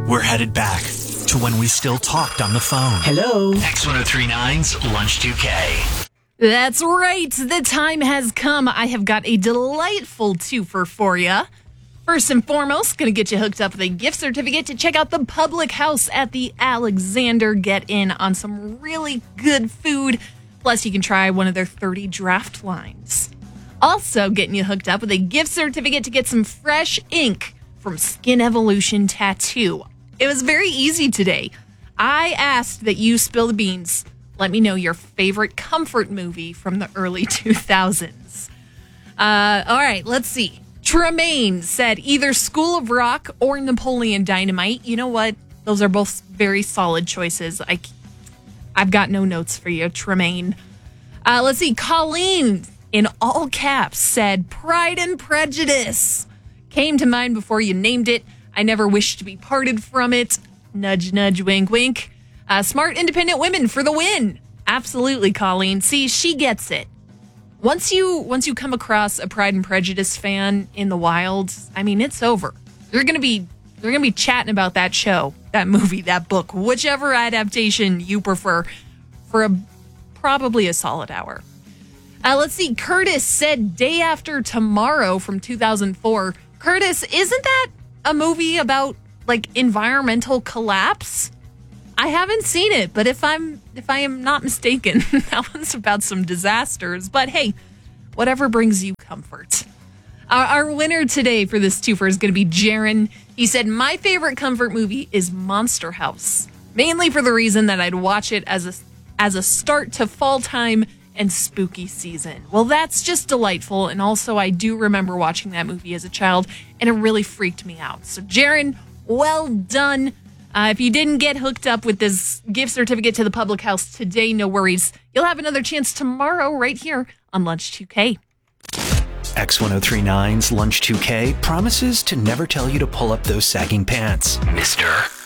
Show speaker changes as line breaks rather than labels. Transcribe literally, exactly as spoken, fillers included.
We're headed back to when we still talked on the phone.
Hello.
X ten thirty-nine's Lunch two K.
That's right. The time has come. I have got a delightful twofer for you. First and foremost, going to get you hooked up with a gift certificate to check out the Public House at the Alexander. Get in on some really good food. Plus, you can try one of their thirty draft lines. Also, getting you hooked up with a gift certificate to get some fresh ink from Skin Evolution Tattoo. It was very easy today. I asked that you spill the beans. Let me know your favorite comfort movie from the early two thousands. Uh, all right, let's see. Tremaine said either School of Rock or Napoleon Dynamite. You know what? Those are both very solid choices. I, I've got no notes for you, Tremaine. Uh, let's see. Colleen, in all caps, said Pride and Prejudice. Came to mind before you named it. I never wished to be parted from it. Nudge, nudge, wink, wink. Uh, smart, independent women for the win. Absolutely, Colleen. See, she gets it. Once you once you come across a Pride and Prejudice fan in the wild, I mean, it's over. You're gonna be you're gonna be chatting about that show, that movie, that book, whichever adaptation you prefer, for a probably a solid hour. Uh, let's see. Curtis said Day After Tomorrow from two thousand four. Curtis, isn't that a movie about like environmental collapse? I haven't seen it, but if I'm if I am not mistaken, that one's about some disasters. But hey, whatever brings you comfort. Our, our winner today for this twofer is going to be Jaron. He said, my favorite comfort movie is Monster House, mainly for the reason that I'd watch it as a as a start to fall time and spooky season. Well, that's just delightful. And also, I do remember watching that movie as a child, and it really freaked me out. So, Jaron, well done. Uh, if you didn't get hooked up with this gift certificate to the Public House today, no worries. You'll have another chance tomorrow right here on Lunch two K.
X ten thirty-nine's Lunch two K promises to never tell you to pull up those sagging pants. Mister